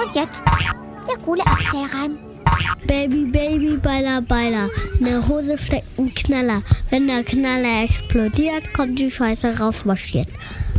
Und jetzt der coole Erzählreim. Baby, Baby, Beiler, Beiler. In der Hose steckt ein Knaller. Wenn der Knaller explodiert, kommt die Scheiße rausmarschiert.